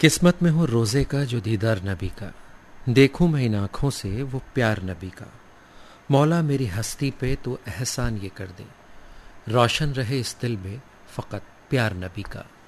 किस्मत में हो रोज़े का जो दीदार नबी का, देखूं मैं इन आँखों से वो प्यार नबी का। मौला मेरी हस्ती पे तो एहसान ये कर दे, रोशन रहे इस दिल में फ़कत प्यार नबी का।